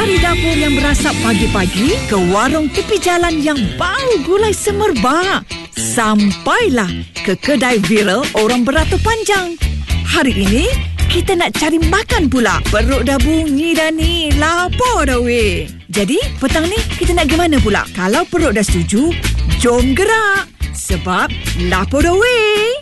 Dari dapur yang berasap pagi-pagi ke warung tepi jalan yang bau gulai semerbak, sampailah ke kedai viral orang beratur panjang. Hari ini kita nak cari makan pula. Perut dah bunyi dah ni, lapar dah weh. Jadi petang ni kita nak pergi mana pula? Kalau perut dah setuju, jom gerak. Sebab lapar dah weh.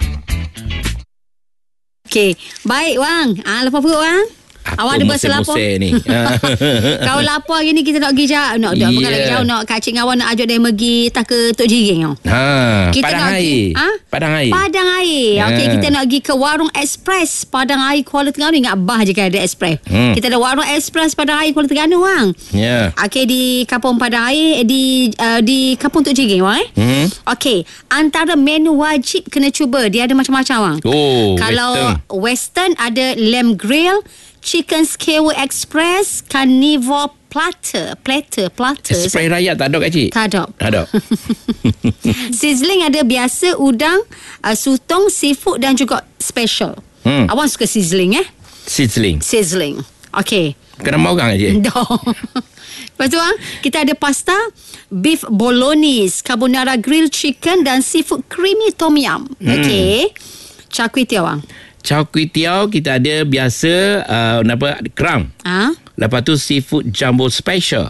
Okey, baik Wang. Lapar perut Wang? Awak ada berasa lapar ni. Kau lapar hari ni kita nak pergi jauh. Bukan lagi jauh. Nak Kak Cik dengan awak nak ajak dia pergi tak ke Tok Jiring tau. Kita Padang nak air. Padang air. Padang air. Okey, kita nak pergi ke warung Express Padang Air Kuala Terengganu. Ingat bah je kan ada Express. Kita ada warung Express Padang Air Kuala Terengganu Wang. Okey, di Kampung Padang Air, di Kampung Tok Jiring Wang. Okey, antara menu wajib kena cuba. Dia ada macam-macam Wang. Kalau Western ada lamb grill, chicken skewer express, carnivore platter. Spray rayap tak ada Kak Cik? Tak ada. Sizzling ada biasa, udang, sutong, seafood dan juga special. Awak suka sizzling Sizzling. Okey. Kena mau orang Kak Cik? Lepas tu kita ada pasta, beef bolognese, carbonara grilled chicken dan seafood creamy tom yum. Okey. Char kway teow Char kway teow kita ada biasa kerang. Lepas tu seafood jumbo special.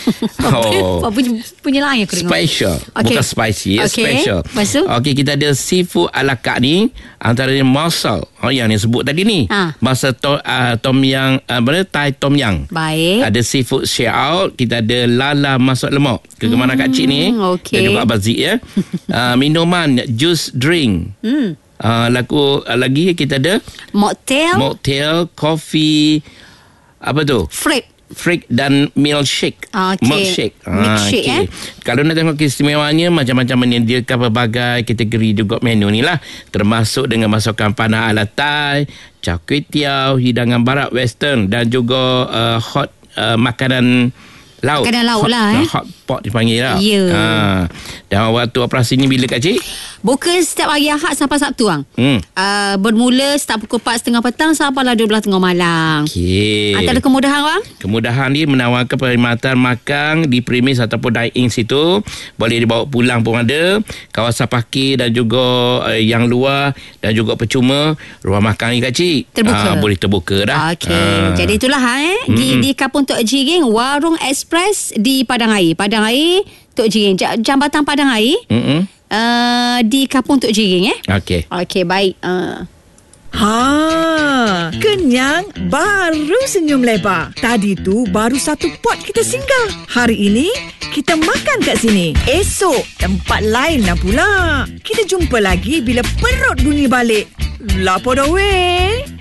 Punya lain aku dengar. Special. Bukan spicy, special. Lepas tu? Okey, kita ada seafood ala carte ni, antaranya mussel. Yang ni sebut tadi ni. Mussel tom yang Thai tom yang. Baik. Ada seafood share out, kita ada lala masak lemak. Kegemaran Kak Cik ni. Okay. Dan juga Abang Zik ya. Minuman, juice drink. Lagi kita ada mocktail, coffee, apa tu? Freak dan milkshake. Milkshake. Kalau nak tengok keistimewanya, macam-macam menyediakan pelbagai kategori juga menu ni lah. Termasuk dengan masakan panah ala Thai, char kway teow, hidangan barat western dan juga hot makanan laut. Hot pot dipanggil lah. Dan waktu operasi ni bila Kak Cik? Buka setiap hari Ahad sampai Sabtu bermula start pukul 4.30 petang sampailah 12 tengah malam. Antara kemudahan Wang? Kemudahan ni menawarkan perkhidmatan makan di premis ataupun dine-in situ. Boleh dibawa pulang pun ada. Kawasan parkir dan juga yang luar dan juga percuma. Ruang makan ni Kak Cik terbuka. Boleh terbuka dah. Jadi itulah di Kampung Tok Jiring, warung Express di Padang Air Tok Jiring, Jambatan Padang Air. Di Kampung Tok Jiring Okey, baik. Kenyang, baru senyum lebar. Tadi tu baru satu pot kita singgah. Hari ini kita makan kat sini. Esok tempat lain lah pula. Kita jumpa lagi bila perut bunyi balik. Lapar dah weh.